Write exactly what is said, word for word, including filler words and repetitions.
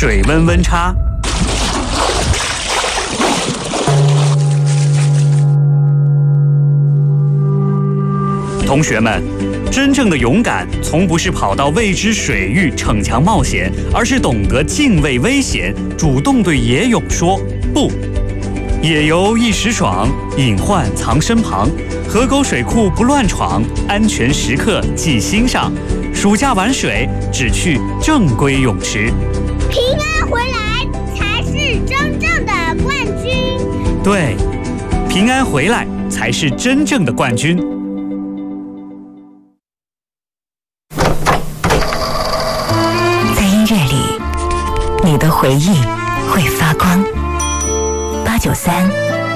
水温温差。同学们，真正的勇敢从不是跑到未知水域逞强冒险，而是懂得敬畏危险，主动对野勇说不。野游一时爽，隐患藏身旁。河沟水库不乱闯，安全时刻记心上。暑假玩水，只去正规泳池。 平安回来才是真正的冠军。 对，平安回来才是真正的冠军。 在音乐里，你的回忆会发光。八九三。